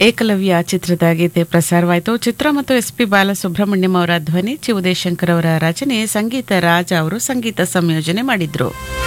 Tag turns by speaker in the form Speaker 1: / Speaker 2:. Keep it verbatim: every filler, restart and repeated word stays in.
Speaker 1: ಏಕಲವ್ಯ ಚಿತ್ರದ ಗೀತೆ ಪ್ರಸಾರವಾಯಿತು. ಚಿತ್ರ ಮತ್ತು ಎಸ್ ಪಿ ಬಾಲಸುಬ್ರಹ್ಮಣ್ಯಂ ಅವರ ಧ್ವನಿ, ಚಿ ಉದಯಶಂಕರ್ ಅವರ ರಚನೆ, ಸಂಗೀತ ರಾಜ ಅವರು ಸಂಗೀತ ಸಂಯೋಜನೆ ಮಾಡಿದ್ರು.